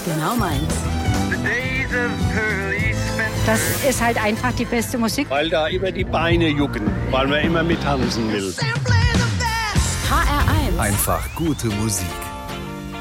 genau meins. Das ist halt einfach die beste Musik. Weil da immer die Beine jucken, weil man immer mittanzen will. HR1. Einfach gute Musik.